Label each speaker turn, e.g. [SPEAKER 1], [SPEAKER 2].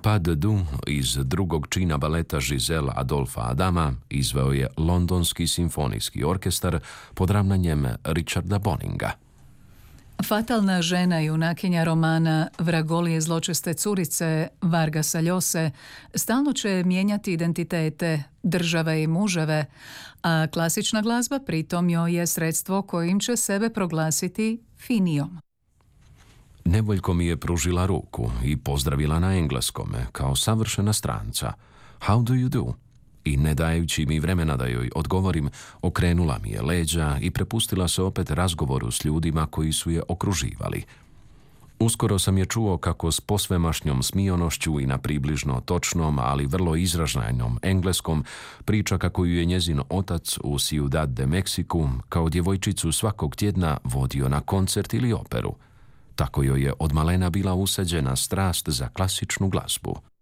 [SPEAKER 1] Pas de deux iz drugog čina baleta Giselle Adolfa Adama izveo je Londonski simfonijski orkestar pod ravnanjem Richarda Boninga.
[SPEAKER 2] Fatalna žena junakinja romana Vragolije zločeste curice Vargasa Llose stalno će mijenjati identitete, države i muževe, a klasična glazba pritom joj je sredstvo kojim će sebe proglasiti finijom.
[SPEAKER 1] Nevoljko mi je pružila ruku i pozdravila na engleskome, kao savršena stranca. How do you do? I ne dajući mi vremena da joj odgovorim, okrenula mi je leđa i prepustila se opet razgovoru s ljudima koji su je okruživali. Uskoro sam je čuo kako s posvemašnjom smijonošću i na približno točnom, ali vrlo izražajnom engleskom priča kako ju je njezin otac u Ciudad de Mexiku kao djevojčicu svakog tjedna vodio na koncert ili operu. Tako joj je od malena bila usađena strast za klasičnu glazbu.